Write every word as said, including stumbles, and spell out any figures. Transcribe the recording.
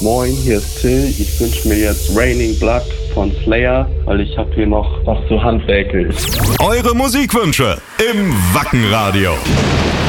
Moin, hier ist Till. Ich wünsche mir jetzt Raining Blood von Slayer, weil ich habe hier noch was zu handwerkeln. Eure Musikwünsche im Wackenradio.